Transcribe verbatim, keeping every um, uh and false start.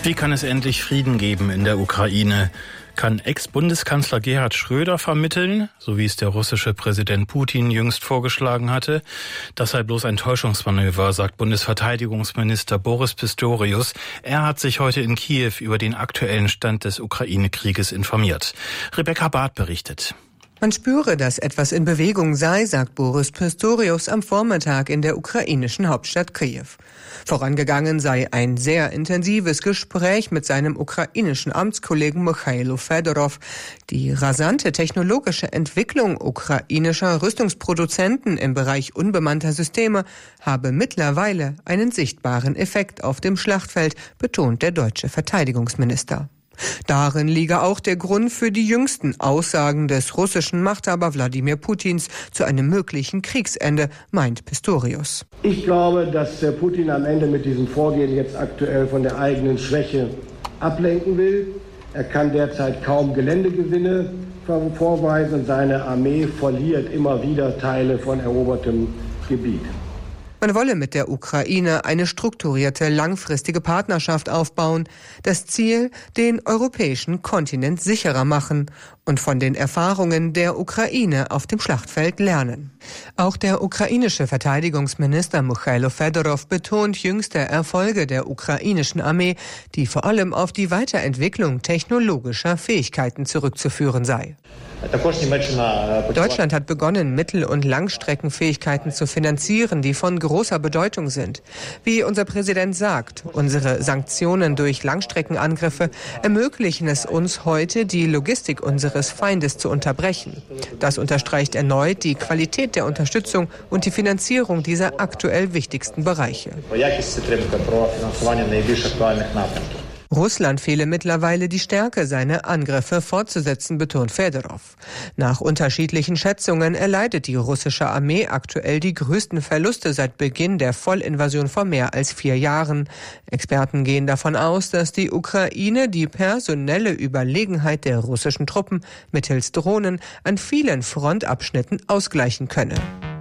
Wie kann es endlich Frieden geben in der Ukraine? Kann Ex-Bundeskanzler Gerhard Schröder vermitteln, so wie es der russische Präsident Putin jüngst vorgeschlagen hatte? Das sei bloß ein Täuschungsmanöver, sagt Bundesverteidigungsminister Boris Pistorius. Er hat sich heute in Kiew über den aktuellen Stand des Ukraine-Krieges informiert. Rebecca Barth berichtet. Man spüre, dass etwas in Bewegung sei, sagt Boris Pistorius am Vormittag in der ukrainischen Hauptstadt Kiew. Vorangegangen sei ein sehr intensives Gespräch mit seinem ukrainischen Amtskollegen Michailo Fedorov. Die rasante technologische Entwicklung ukrainischer Rüstungsproduzenten im Bereich unbemannter Systeme habe mittlerweile einen sichtbaren Effekt auf dem Schlachtfeld, betont der deutsche Verteidigungsminister. Darin liege auch der Grund für die jüngsten Aussagen des russischen Machthaber Wladimir Putins zu einem möglichen Kriegsende, meint Pistorius. Ich glaube, dass Putin am Ende mit diesem Vorgehen jetzt aktuell von der eigenen Schwäche ablenken will. Er kann derzeit kaum Geländegewinne vorweisen und seine Armee verliert immer wieder Teile von erobertem Gebiet. Man wolle mit der Ukraine eine strukturierte, langfristige Partnerschaft aufbauen. Das Ziel, den europäischen Kontinent sicherer machen und von den Erfahrungen der Ukraine auf dem Schlachtfeld lernen. Auch der ukrainische Verteidigungsminister Michailo Fedorov betont jüngste Erfolge der ukrainischen Armee, die vor allem auf die Weiterentwicklung technologischer Fähigkeiten zurückzuführen sei. Deutschland hat begonnen, Mittel- und Langstreckenfähigkeiten zu finanzieren, die von großer Bedeutung sind. Wie unser Präsident sagt, unsere Sanktionen durch Langstreckenangriffe ermöglichen es uns heute, die Logistik unseres Feindes zu unterbrechen. Das unterstreicht erneut die Qualität der Unterstützung und die Finanzierung dieser aktuell wichtigsten Bereiche. Russland fehle mittlerweile die Stärke, seine Angriffe fortzusetzen, betont Fedorov. Nach unterschiedlichen Schätzungen erleidet die russische Armee aktuell die größten Verluste seit Beginn der Vollinvasion vor mehr als vier Jahren. Experten gehen davon aus, dass die Ukraine die personelle Überlegenheit der russischen Truppen mittels Drohnen an vielen Frontabschnitten ausgleichen könne.